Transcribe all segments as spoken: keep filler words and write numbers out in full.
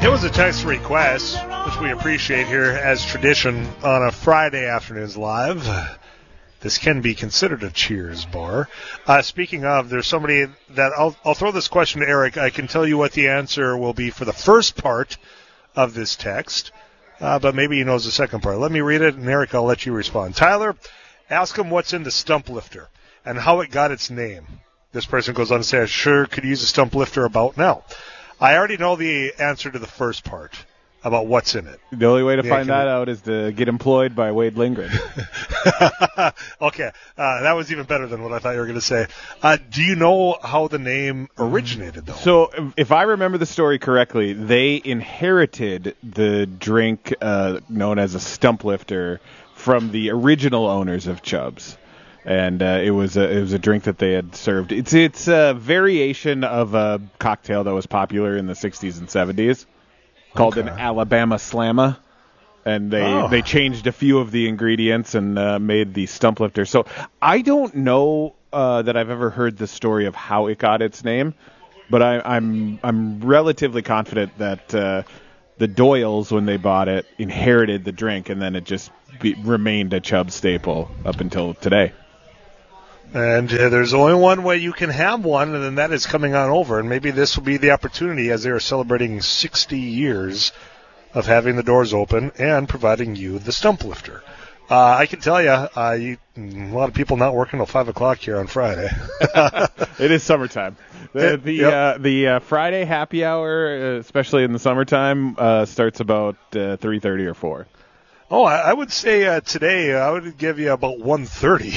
It was a text request, which we appreciate here as tradition on a Friday afternoons live. This can be considered a Cheers bar. Uh, speaking of, there's somebody that I'll, I'll throw this question to Eric. I can tell you what the answer will be for the first part of this text, uh, but maybe he knows the second part. Let me read it, and Eric, I'll let you respond. Tyler, ask him what's in the stump lifter and how it got its name. This person goes on to say, I sure could use a stump lifter about now. I already know the answer to the first part about what's in it. The only way to yeah, find that out is to get employed by Wade Lindgren. Okay, uh, that was even better than what I thought you were going to say. Uh, do you know how the name originated, though? So, if I remember the story correctly, they inherited the drink uh, known as a stump lifter from the original owners of Chubb's. And uh, it was a it was a drink that they had served. It's it's a variation of a cocktail that was popular in the sixties and seventies called okay. an Alabama Slamma, and they oh. they changed a few of the ingredients and uh, made the stump lifter. So I don't know uh, that I've ever heard the story of how it got its name, but I, I'm I'm relatively confident that uh, the Doyles, when they bought it, inherited the drink, and then it just be, remained a Chubb staple up until today. And uh, there's only one way you can have one, and then that is coming on over. And maybe this will be the opportunity as they are celebrating sixty years of having the doors open and providing you the stump lifter. Uh, I can tell you, uh, you, a lot of people not working till five o'clock here on Friday. It is summertime. The the, yep. uh, the uh, Friday happy hour, especially in the summertime, uh, starts about uh, three thirty or four. Oh, I, I would say uh, today I would give you about one thirty.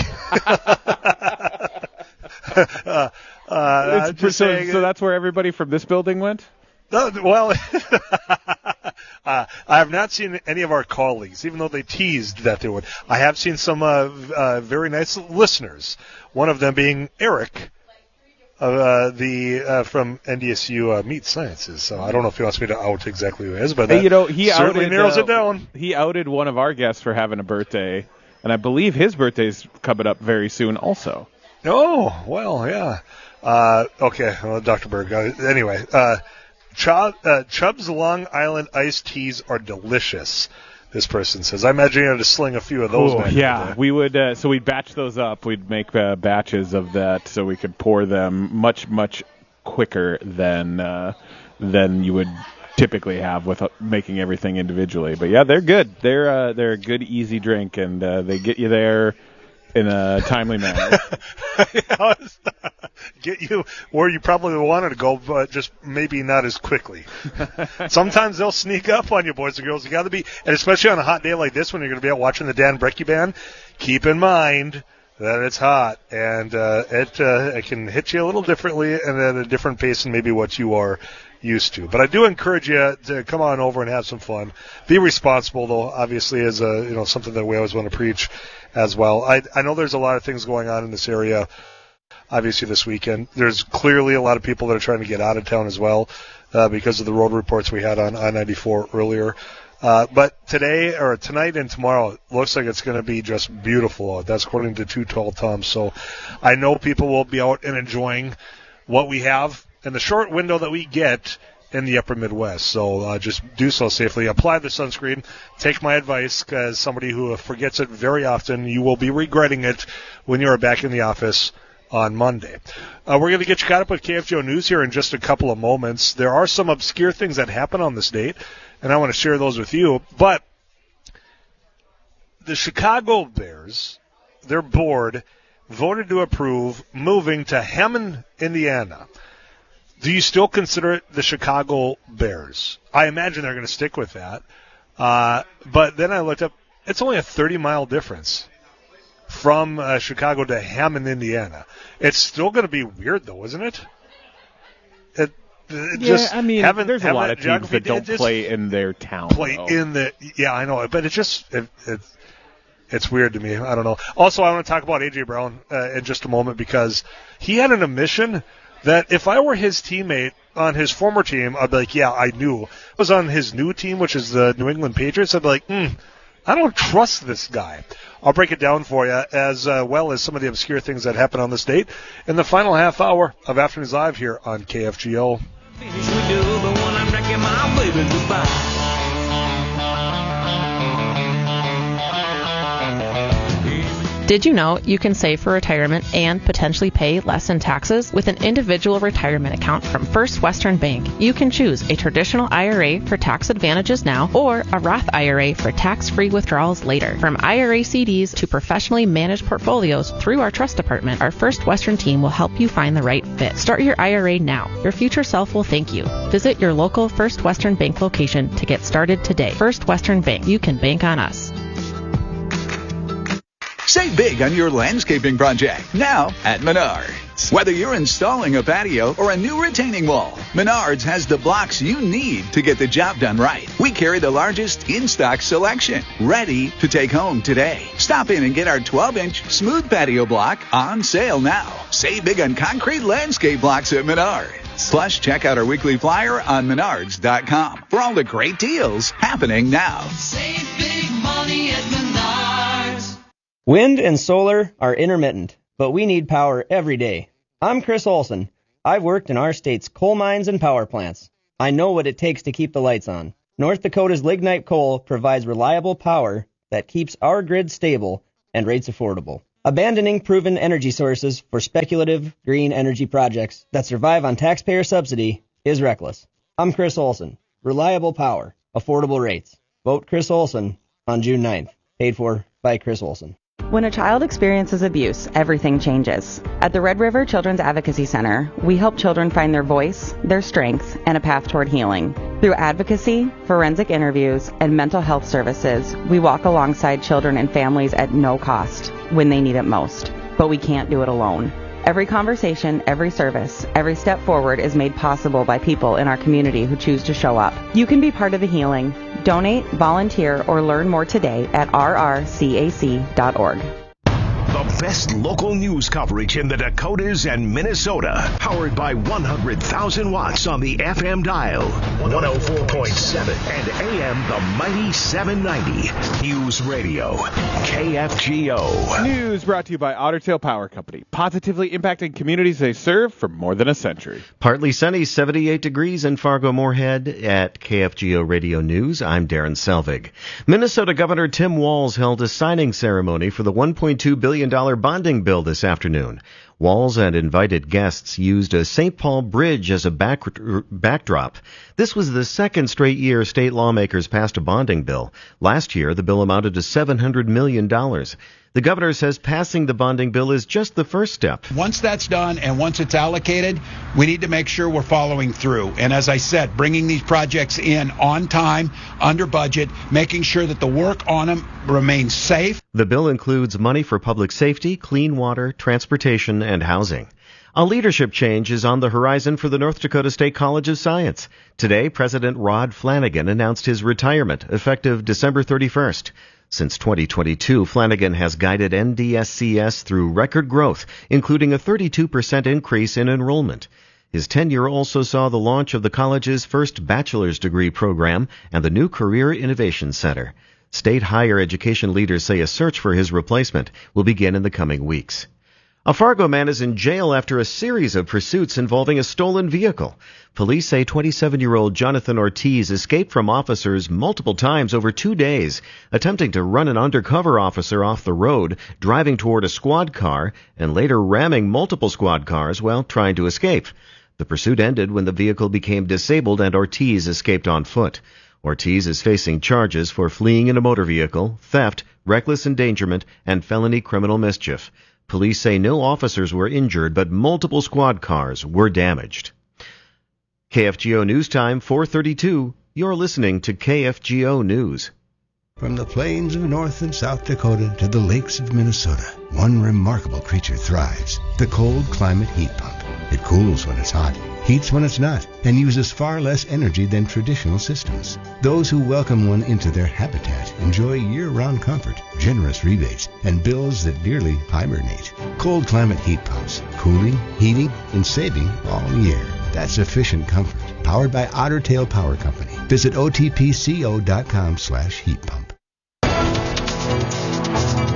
uh, uh, so, saying, so that's where everybody from this building went? Uh, well, uh, I have not seen any of our colleagues, even though they teased that they would. I have seen some uh, uh, very nice listeners, one of them being Eric. Uh, the uh, from N D S U uh, Meat Sciences. So I don't know if he wants me to out exactly who it is, but that hey, you know, he certainly outed, narrows uh, it down. He outed one of our guests for having a birthday, and I believe his birthday's coming up very soon also. Oh, well, yeah. Uh, okay, well, Doctor Berg. Uh, anyway, uh, Chubb, uh, Chubb's Long Island iced teas are delicious. This person says, I imagine you had to sling a few of those. Oh, yeah, we would. Uh, so we'd batch those up. We'd make uh, batches of that, so we could pour them much, much quicker than uh, than you would typically have with uh, making everything individually. But yeah, they're good. They're uh, they're a good, easy drink, and uh, they get you there in a timely manner. Get you where you probably wanted to go, but just maybe not as quickly. Sometimes they'll sneak up on you, boys and girls. You got to be, and especially on a hot day like this when you're going to be out watching the Dan Brecky Band, keep in mind that it's hot, and uh, it, uh, it can hit you a little differently and at a different pace than maybe what you are used to. But I do encourage you to come on over and have some fun. Be responsible, though, obviously, is a, you know, something that we always want to preach as well. I, I know there's a lot of things going on in this area, obviously, this weekend. There's clearly a lot of people that are trying to get out of town as well uh, because of the road reports we had on I ninety-four earlier. Uh, but today, or tonight and tomorrow, it looks like it's going to be just beautiful out. That's according to Too Tall Tom. So I know people will be out and enjoying what we have in the short window that we get in the upper Midwest. So uh, just do so safely. Apply the sunscreen. Take my advice, because somebody who forgets it very often, you will be regretting it when you are back in the office on Monday. Uh, we're going to get you caught up with K F G O News here in just a couple of moments. There are some obscure things that happen on this date, and I want to share those with you. But the Chicago Bears, their board, voted to approve moving to Hammond, Indiana. Do you still consider it the Chicago Bears? I imagine they're going to stick with that. Uh, but then I looked up, it's only a thirty-mile difference from uh, Chicago to Hammond, Indiana. It's still going to be weird, though, isn't it? It, it yeah, just I mean, having, there's a lot of teams that don't just play in their town. Play though. in the yeah, I know, but it just it, it it's weird to me. I don't know. Also, I want to talk about A J Brown uh, in just a moment, because he had an admission that if I were his teammate on his former team, I'd be like, yeah, I knew. I was on his new team, which is the New England Patriots. I'd be like, hmm, I don't trust this guy. I'll break it down for you, as uh, well as some of the obscure things that happen on this date in the final half hour of Afternoons Live here on K F G O. in the mind. Did you know you can save for retirement and potentially pay less in taxes? With an individual retirement account from First Western Bank, you can choose a traditional I R A for tax advantages now or a Roth I R A for tax-free withdrawals later. From I R A C Ds to professionally managed portfolios through our trust department, our First Western team will help you find the right fit. Start your I R A now. Your future self will thank you. Visit your local First Western Bank location to get started today. First Western Bank. You can bank on us. Save big on your landscaping project now at Menards. Whether you're installing a patio or a new retaining wall, Menards has the blocks you need to get the job done right. We carry the largest in-stock selection, ready to take home today. Stop in and get our twelve-inch smooth patio block on sale now. Save big on concrete landscape blocks at Menards. Plus, check out our weekly flyer on menards dot com for all the great deals happening now. Save big money at Menards. Wind and solar are intermittent, but we need power every day. I'm Chris Olson. I've worked in our state's coal mines and power plants. I know what it takes to keep the lights on. North Dakota's lignite coal provides reliable power that keeps our grid stable and rates affordable. Abandoning proven energy sources for speculative green energy projects that survive on taxpayer subsidy is reckless. I'm Chris Olson. Reliable power, affordable rates. Vote Chris Olson on June ninth. Paid for by Chris Olson. When a child experiences abuse, everything changes. At the Red River Children's Advocacy Center, we help children find their voice, their strengths, and a path toward healing. Through advocacy, forensic interviews, and mental health services, we walk alongside children and families at no cost when they need it most. But we can't do it alone. Every conversation, every service, every step forward is made possible by people in our community who choose to show up. You can be part of the healing. Donate, volunteer, or learn more today at r r c a c dot org. The best local news coverage in the Dakotas and Minnesota. Powered by one hundred thousand watts on the F M dial. one oh four point seven and A M the mighty seven ninety. News Radio. K F G O. News brought to you by Otter Tail Power Company. Positively impacting communities they serve for more than a century. Partly sunny, seventy-eight degrees in Fargo-Moorhead. At K F G O Radio News, I'm Darren Selvig. Minnesota Governor Tim Walz held a signing ceremony for the one point two billion dollars bonding bill this afternoon. Walz and invited guests used a Saint Paul Bridge as a back, backdrop. This was the second straight year state lawmakers passed a bonding bill. Last year, the bill amounted to seven hundred million dollars. The governor says passing the bonding bill is just the first step. Once that's done and once it's allocated, we need to make sure we're following through. And as I said, bringing these projects in on time, under budget, making sure that the work on them remains safe. The bill includes money for public safety, clean water, transportation, and housing. A leadership change is on the horizon for the North Dakota State College of Science. Today, President Rod Flanagan announced his retirement, effective December thirty-first. Since twenty twenty-two, Flanagan has guided N D S C S through record growth, including a thirty-two percent increase in enrollment. His tenure also saw the launch of the college's first bachelor's degree program and the new Career Innovation Center. State higher education leaders say a search for his replacement will begin in the coming weeks. A Fargo man is in jail after a series of pursuits involving a stolen vehicle. Police say twenty-seven-year-old Jonathan Ortiz escaped from officers multiple times over two days, attempting to run an undercover officer off the road, driving toward a squad car, and later ramming multiple squad cars while trying to escape. The pursuit ended when the vehicle became disabled and Ortiz escaped on foot. Ortiz is facing charges for fleeing in a motor vehicle, theft, reckless endangerment, and felony criminal mischief. Police say no officers were injured, but multiple squad cars were damaged. K F G O News Time, four thirty-two. You're listening to K F G O News. From the plains of North and South Dakota to the lakes of Minnesota, one remarkable creature thrives, the cold climate heat pump. It cools when it's hot, heats when it's not, and uses far less energy than traditional systems. Those who welcome one into their habitat enjoy year-round comfort, generous rebates, and bills that nearly hibernate. Cold climate heat pumps, cooling, heating, and saving all year. That's efficient comfort. Powered by Otter Tail Power Company. Visit O T P C O dot com slash heat pump.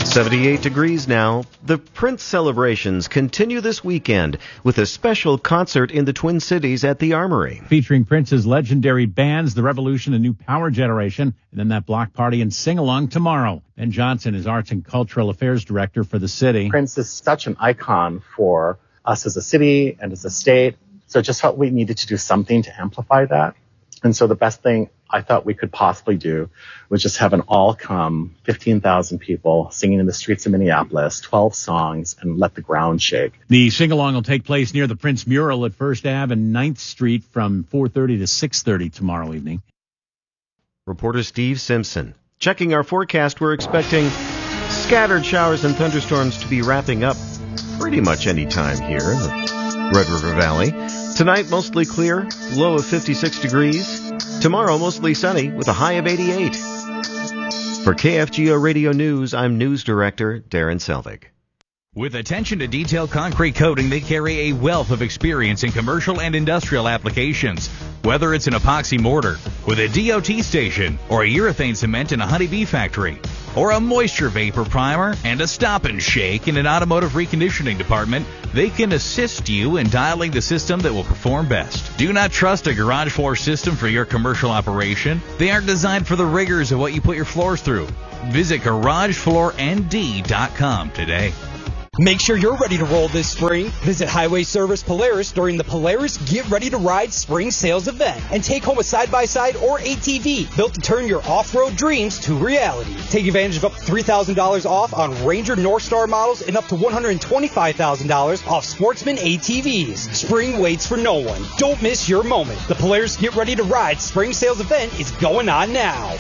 seventy-eight degrees now. The Prince celebrations continue this weekend with a special concert in the Twin Cities at the Armory. Featuring Prince's legendary bands, The Revolution, A New Power Generation, and then that block party and sing-along tomorrow. Ben Johnson is Arts and Cultural Affairs Director for the city. Prince is such an icon for us as a city and as a state, so just felt we needed to do something to amplify that. And so the best thing I thought we could possibly do was just have an all-come fifteen thousand people singing in the streets of Minneapolis, twelve songs, and let the ground shake. The sing-along will take place near the Prince mural at First Avenue and ninth Street from four thirty to six thirty tomorrow evening. Reporter Steve Simpson. Checking our forecast, we're expecting scattered showers and thunderstorms to be wrapping up pretty much any time here in the Red River Valley. Tonight, mostly clear, low of fifty-six degrees. Tomorrow, mostly sunny with a high of eighty-eight. For K F G O Radio News, I'm News Director Darren Selvig. With attention to detailed concrete coating, they carry a wealth of experience in commercial and industrial applications. Whether it's an epoxy mortar with a D O T station, or a urethane cement in a honeybee factory, or a moisture vapor primer and a stop and shake in an automotive reconditioning department, they can assist you in dialing the system that will perform best. Do not trust a garage floor system for your commercial operation. They aren't designed for the rigors of what you put your floors through. Visit garage floor N D dot com today. Make sure you're ready to roll this spring. Visit Highway Service Polaris during the Polaris Get Ready to Ride Spring Sales Event and take home a side-by-side or A T V built to turn your off-road dreams to reality. Take advantage of up to three thousand dollars off on Ranger Northstar models and up to one hundred twenty-five thousand dollars off Sportsman A T Vs. Spring waits for no one. Don't miss your moment. The Polaris Get Ready to Ride Spring Sales Event is going on now.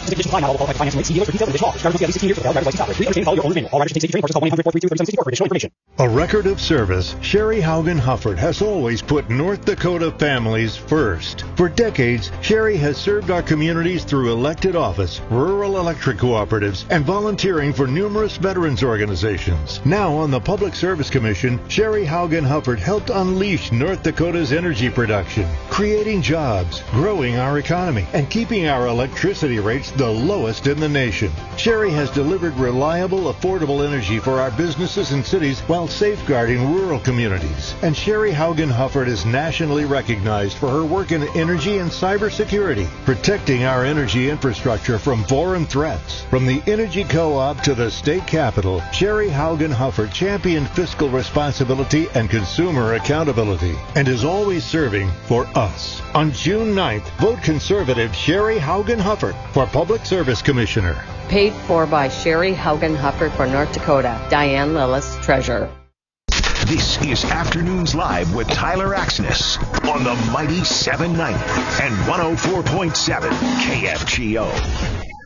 A record of service, Sherry Haugen Hufford has always put North Dakota families first. For decades, Sherry has served our communities through elected office, rural electric cooperatives, and volunteering for numerous veterans organizations. Now on the Public Service Commission, Sherry Haugen Hufford helped unleash North Dakota's energy production, creating jobs, growing our economy, and keeping our electricity rates the lowest in the nation. Sherry has delivered reliable, affordable energy for our businesses and cities while safeguarding rural communities. And Sherry Haugen Hufford is nationally recognized for her work in energy and cybersecurity, protecting our energy infrastructure from foreign threats. From the Energy Co-op to the state capitol, Sherry Haugen Hufford championed fiscal responsibility and consumer accountability, and is always serving for us. On June ninth, vote conservative Sherry Haugen Hufford for Public Service Commissioner. Paid for by Sherry Haugen Hufford for North Dakota. Diane Lillis, Treasurer. This is Afternoons Live with Tyler Axness on the mighty seven ninety and one oh four point seven K F G O.